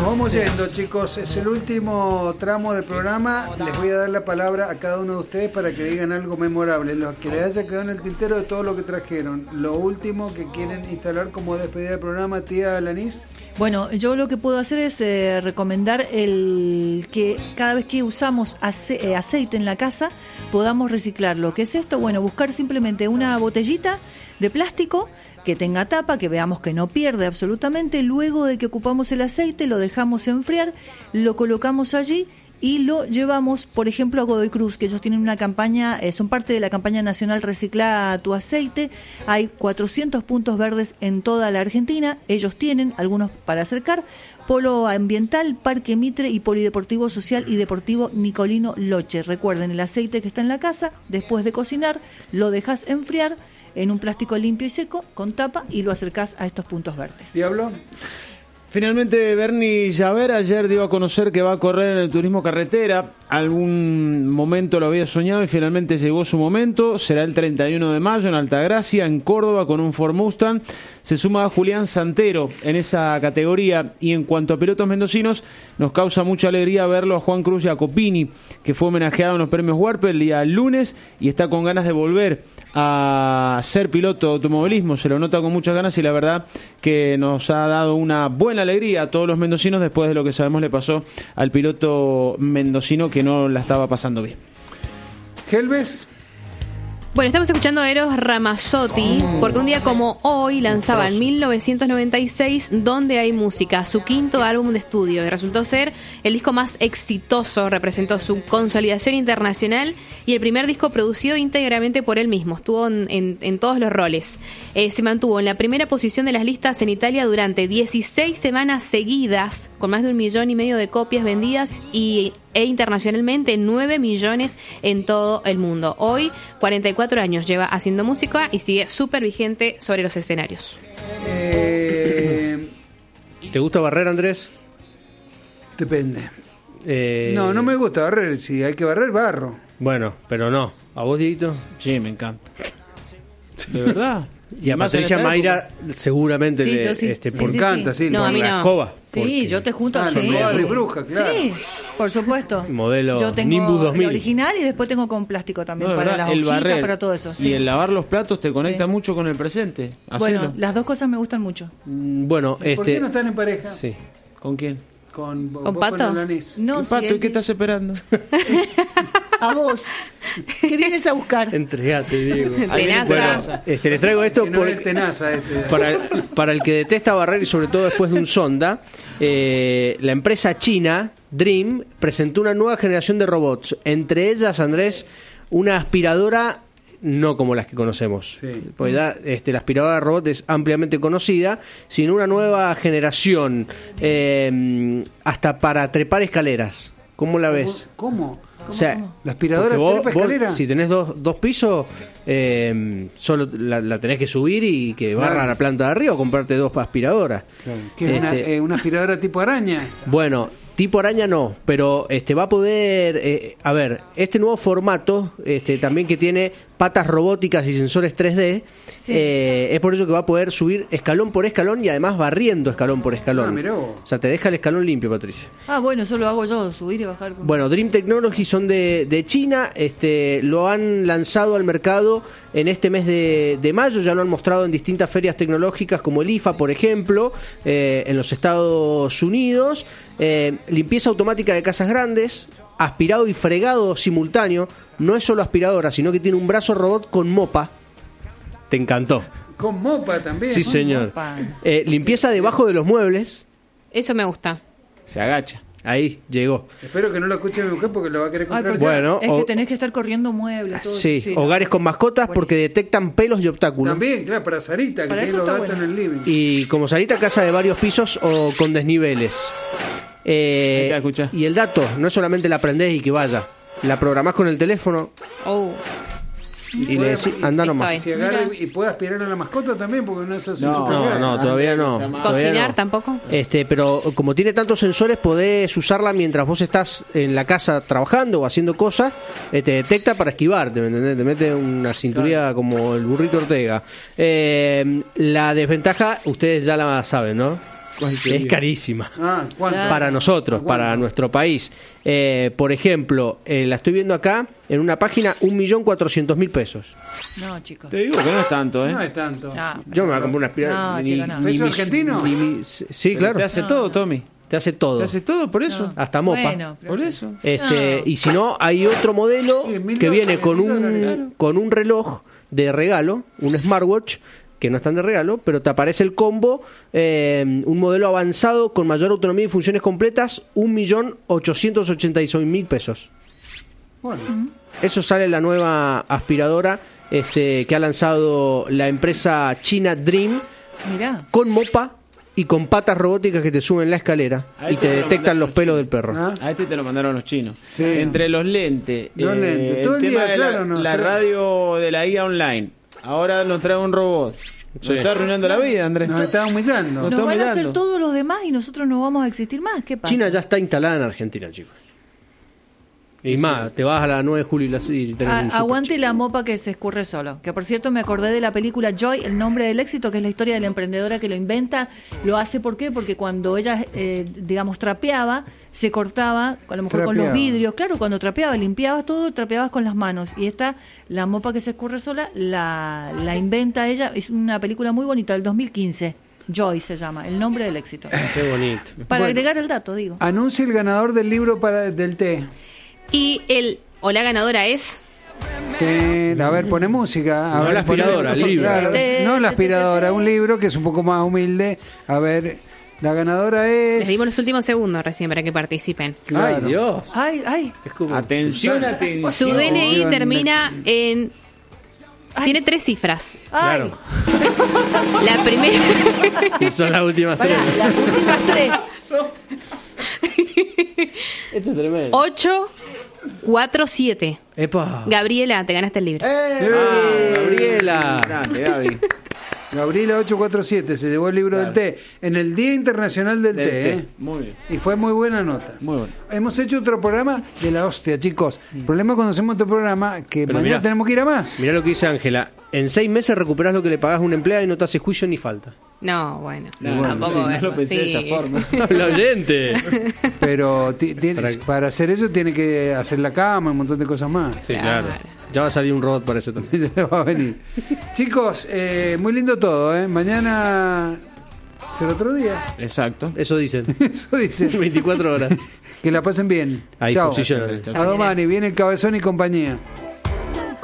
Nos vamos yendo, chicos. Es el último tramo del programa. Les voy a dar la palabra a cada uno de ustedes para que digan algo memorable, lo que les haya quedado en el tintero de todo lo que trajeron. Lo último que quieren instalar como despedida del programa, tía Alanis. Bueno, yo lo que puedo hacer es recomendar que cada vez que usamos aceite en la casa podamos reciclarlo. ¿Qué es esto? Bueno, buscar simplemente una botellita de plástico que tenga tapa, que veamos que no pierde absolutamente. Luego de que ocupamos el aceite, lo dejamos enfriar, lo colocamos allí y lo llevamos, por ejemplo, a Godoy Cruz, que ellos tienen una campaña, son parte de la campaña nacional Recicla tu aceite. Hay 400 puntos verdes en toda la Argentina. Ellos tienen algunos para acercar: Polo Ambiental, Parque Mitre y Polideportivo Social y Deportivo Nicolino Loche. Recuerden, el aceite que está en la casa, después de cocinar, lo dejas enfriar en un plástico limpio y seco, con tapa, y lo acercás a estos puntos verdes. Diablo. Finalmente, Bernie Llaver ayer dio a conocer que va a correr en el turismo carretera. Algún momento lo había soñado y finalmente llegó su momento. Será el 31 de mayo en Altagracia, en Córdoba, con un Ford Mustang. Se suma a Julián Santero en esa categoría. Y en cuanto a pilotos mendocinos, nos causa mucha alegría verlo a Juan Cruz Jacopini, que fue homenajeado en los premios Warped el día lunes y está con ganas de volver a ser piloto de automovilismo. Se lo nota con muchas ganas y la verdad que nos ha dado una buena alegría a todos los mendocinos después de lo que sabemos le pasó al piloto mendocino, que no la estaba pasando bien. Helves. Bueno, estamos escuchando a Eros Ramazzotti, porque un día como hoy lanzaba en 1996 Donde hay música, su quinto álbum de estudio, y resultó ser el disco más exitoso. Representó su consolidación internacional y el primer disco producido íntegramente por él mismo. Estuvo en todos los roles. Se mantuvo en la primera posición de las listas en Italia durante 16 semanas seguidas, con más de 1,5 millones de copias vendidas e internacionalmente 9 millones en todo el mundo. Hoy, 44 años lleva haciendo música y sigue súper vigente sobre los escenarios. ¿Te gusta barrer, Andrés? Depende. No me gusta barrer. Si hay que barrer, barro. Bueno, pero no. ¿A vos, Dieguito? Sí, me encanta. ¿De verdad? Y a Patricia Mayra seguramente sí, le yo sí. por canta, sí. No, a mí la no. escoba. Sí, yo te junto. La escoba de bruja, claro. Sí, por supuesto. Modelo yo tengo Nimbus 2000. el original y después tengo con plástico también, No, para verdad, las el hojitas, barrer para todo eso. y el lavar los platos te conecta Sí. mucho con el presente. Bueno, Hacelo. las dos cosas me gustan mucho. Bueno, ¿Por qué no están en pareja? Sí. ¿Con quién? Con vos, Pato? con Alanis. No, ¿Qué si pato? él- ¿Y qué estás esperando? A vos. ¿Qué vienes a buscar? Entregate, Diego. Ahí viene Tenaza. Bueno, les traigo esto Que no es tenaza este. para el que detesta barrer y sobre todo después de un sonda. La empresa china Dream presentó una nueva generación de robots, entre ellas, Andrés, una aspiradora no como las que conocemos, Sí. porque ya, la aspiradora de robot es ampliamente conocida, sino una nueva generación, hasta para trepar escaleras. ¿Cómo la ves? ¿Cómo? O sea, ¿La aspiradora porque trepa escalera? si tenés dos pisos, solo la tenés que subir y que barra Claro. la planta de arriba o comprarte 2 aspiradoras. ¿Qué es una aspiradora tipo araña? Bueno, tipo araña no, pero va a poder, a ver, este nuevo formato, también que tiene patas robóticas y sensores 3D, Sí. es por eso que va a poder subir escalón por escalón y además barriendo escalón por escalón. Ah, mirá vos. O sea, te deja el escalón limpio, Patricia. Ah, bueno, eso lo hago yo, subir y bajar. Bueno, Dream Technology son de China, lo han lanzado al mercado en este mes de mayo, ya lo han mostrado en distintas ferias tecnológicas como el IFA, por ejemplo, en los Estados Unidos. Limpieza automática de casas grandes, aspirado y fregado simultáneo, no es solo aspiradora, sino que tiene un brazo robot con mopa. Te encantó. Con mopa también. Sí, señor. mopa. Limpieza debajo de los muebles, Eso me gusta. Se agacha. ahí llegó. Espero que no lo escuche mi mujer porque lo va a querer Ay, comprar. porque ya. Bueno, es que tenés que estar corriendo muebles. Todo Sí, eso. hogares con mascotas porque detectan pelos y obstáculos. También, claro, para Sarita, que Para tiene eso los está gatos bueno. en el living. Y como salita, casa de varios pisos o con desniveles. está, escuchá. Y el dato, no es solamente la prendés y que vaya. La programás con el teléfono Oh. y le decís, anda Sí, nomás. estoy. Si agarre y puede aspirar a la mascota también, porque no es así. No, No, todavía no. Todavía Cocinar no. tampoco. Pero como tiene tantos sensores, podés usarla mientras vos estás en la casa trabajando o haciendo cosas, te detecta para esquivarte, ¿me entendés? Te mete una cinturilla como el burrito Ortega. La desventaja, ustedes ya la saben, ¿no? ¿Cuál Es sería? carísima. ¿Cuánto? Para nosotros, ¿Cuánto? para nuestro país. Por ejemplo, la estoy viendo acá en una página, 1.400.000 pesos. No, chicos. Te digo que no es tanto, ¿eh? No es tanto. No, Yo me voy a comprar una aspiradora. No, chico, no. ¿Peso argentino? Sí, claro. Te hace todo, Tommy. Te hace todo. Te hace todo por eso. Hasta mopa. Bueno, pero Por sí. eso. Y si no, hay otro modelo Sí, que viene con $1.000, con un reloj de regalo, un smartwatch, que no están de regalo, pero te aparece el combo, un modelo avanzado con mayor autonomía y funciones completas, 1.886.000 pesos. Bueno, Eso sale la nueva aspiradora que ha lanzado la empresa China Dream, Mirá. con mopa y con patas robóticas que te suben la escalera Ahí y te te lo detectan mandaron los los pelos del perro. ¿Ah? A este te lo mandaron los chinos. Sí. Entre los lentes, Los lentes, todo el tema día, de claro, no, la claro. radio de la guía online. Ahora nos trae un robot. Nos Sí. está arruinando la vida, Andrés. nos está humillando. No. Nos está van a hacer mirando. todos los demás y nosotros no vamos a existir más. ¿Qué pasa? China ya está instalada en Argentina, chicos. Y más, te vas a la 9 de julio y tenés un super Aguante chico. la mopa que se escurre solo. Que por cierto me acordé de la película Joy, El nombre del éxito, que es la historia de la emprendedora que lo inventa. Lo hace ¿por qué? Porque cuando ella, digamos, trapeaba, se cortaba, a lo mejor con los Trapeaba. vidrios. Claro, cuando trapeaba, limpiabas todo, trapeabas con las manos. Y esta, la mopa que se escurre sola, la inventa ella. Es una película muy bonita, del 2015. Joy se llama, El nombre del éxito. Qué bonito. Para Bueno. agregar el dato, digo. Anuncia el ganador del libro del té. Y la ganadora es... A ver, pone música. A No ver, la aspiradora, pone- el libro. Claro, no la aspiradora, un libro que es un poco más humilde. A ver, la ganadora es... Les dimos los últimos segundos recién para que participen. Claro. Ay, Dios. Ay, ay. Es como Atención, atención. Su DNI Atención. termina en... Tiene 3 cifras. Ay. Claro. La primera... Y son las últimas Pará, tres. las últimas tres. Esto es tremendo. 847. Epa. Gabriela, te ganaste el libro. Gabriela. Grande, Gaby. Gabriela 847 se llevó el libro del té en el Día Internacional del té. ¿eh? Muy bien. Y fue muy buena nota. Muy bueno. Hemos hecho otro programa de la hostia, chicos. El problema cuando hacemos otro programa que Pero mañana mirá. tenemos que ir a más. Mirá lo que dice Ángela. En 6 meses recuperás lo que le pagás a una empleada y no te hace juicio ni falta. No, bueno. No, tampoco sí, no es- lo pensé de esa sí. forma. El oyente. Pero Para- para hacer eso tiene que hacer la cama, un montón de cosas más. Sí, Claro. claro. Ya va a salir un robot para eso también. Va a venir. Chicos, muy lindo todo, ¿eh? Mañana será otro día. Exacto. Eso dicen. Eso dicen. 24 horas. Que la pasen bien. Ahí, Chao. posiciones. A Domani, viene el Cabezón y compañía.